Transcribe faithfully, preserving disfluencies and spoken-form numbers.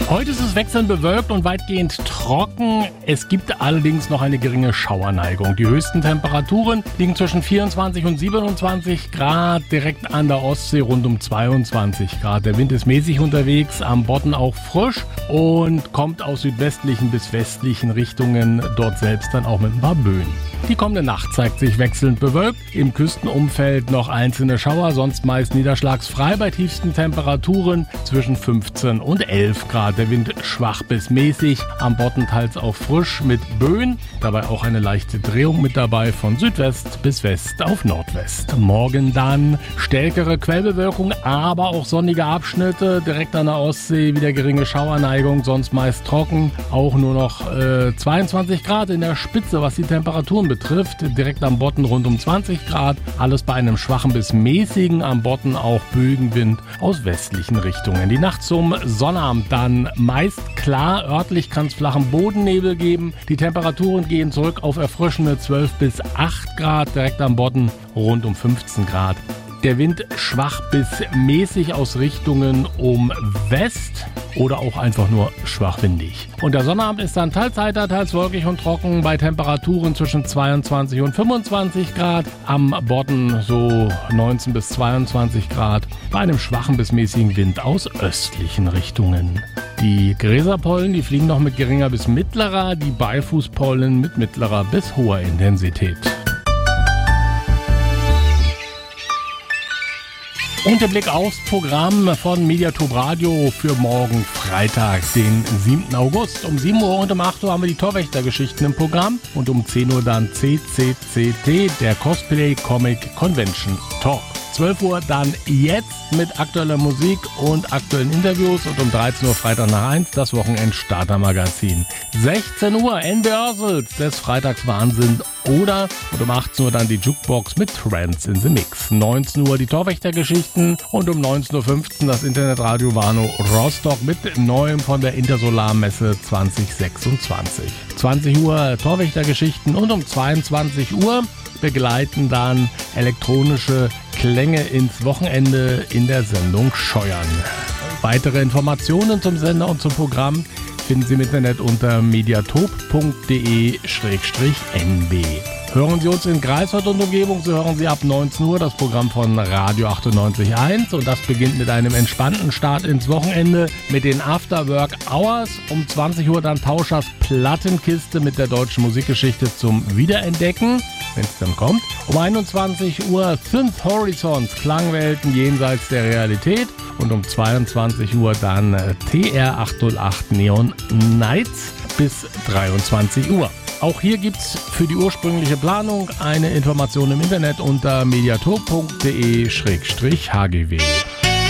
Heute ist es wechselnd bewölkt und weitgehend trocken. Es gibt allerdings noch eine geringe Schauerneigung. Die höchsten Temperaturen liegen zwischen vierundzwanzig und siebenundzwanzig Grad, direkt an der Ostsee rund um zweiundzwanzig Grad. Der Wind ist mäßig unterwegs, am Bodden auch frisch und kommt aus südwestlichen bis westlichen Richtungen, dort selbst dann auch mit ein paar Böen. Die kommende Nacht zeigt sich wechselnd bewölkt, im Küstenumfeld noch einzelne Schauer, sonst meist niederschlagsfrei bei tiefsten Temperaturen zwischen fünfzehn und elf Grad. Der Wind schwach bis mäßig, am Bodden teils auch frisch mit Böen, dabei auch eine leichte Drehung mit dabei von Südwest bis West auf Nordwest. Morgen dann stärkere Quellbewölkung, aber auch sonnige Abschnitte, direkt an der Ostsee wieder geringe Schauerneigung, sonst meist trocken, auch nur noch äh, zweiundzwanzig Grad in der Spitze, was die Temperaturen betrifft, direkt am Bodden rund um zwanzig Grad, alles bei einem schwachen bis mäßigen, am Bodden auch Bögenwind aus westlichen Richtungen. Die Nacht zum Sonnabend dann meist klar, örtlich kann es flachen Bodennebel geben, die Temperaturen gehen zurück auf erfrischende zwölf bis acht Grad, direkt am Bodden rund um fünfzehn Grad. Der Wind schwach bis mäßig aus Richtungen um West oder auch einfach nur schwach windig. Und der Sonnabend ist dann teils heiter, teils wolkig und trocken bei Temperaturen zwischen zweiundzwanzig und fünfundzwanzig Grad. Am Bodden so neunzehn bis zweiundzwanzig Grad bei einem schwachen bis mäßigen Wind aus östlichen Richtungen. Die Gräserpollen, die fliegen noch mit geringer bis mittlerer, die Beifußpollen mit mittlerer bis hoher Intensität. Und der Blick aufs Programm von Mediathop Radio für morgen Freitag, den siebten August. Um sieben Uhr und um acht Uhr haben wir die Torwächter-Geschichten im Programm und um zehn Uhr dann C C C T, der Cosplay Comic Convention Talk. zwölf Uhr dann jetzt mit aktueller Musik und aktuellen Interviews und um dreizehn Uhr Freitag nach eins das Wochenend-Starter-Magazin. sechzehn Uhr N B Ursels des Freitagswahnsinn oder und um achtzehn Uhr dann die Jukebox mit Trends in the Mix. neunzehn Uhr die Torwächter-Geschichten und um neunzehn Uhr fünfzehn das Internetradio Warnow Rostock mit Neuem von der Intersolarmesse zwanzig sechsundzwanzig. zwanzig Uhr Torwächter-Geschichten und um zweiundzwanzig Uhr begleiten dann elektronische Klänge ins Wochenende in der Sendung Scheuern. Weitere Informationen zum Sender und zum Programm finden Sie im Internet unter mediatop punkt de schrägstrich n b. Hören Sie uns in Greifswald und Umgebung, so hören Sie ab neunzehn Uhr das Programm von Radio achtundneunzig Komma eins und das beginnt mit einem entspannten Start ins Wochenende mit den Afterwork Hours. Um zwanzig Uhr dann Tauschers Plattenkiste mit der deutschen Musikgeschichte zum Wiederentdecken, wenn es dann kommt. Um einundzwanzig Uhr Synth Horizons, Klangwelten jenseits der Realität und um zweiundzwanzig Uhr dann T R achthundertacht Neon Nights bis dreiundzwanzig Uhr. Auch hier gibt's für die ursprüngliche Planung eine Information im Internet unter mediatop punkt de schrägstrich h g w.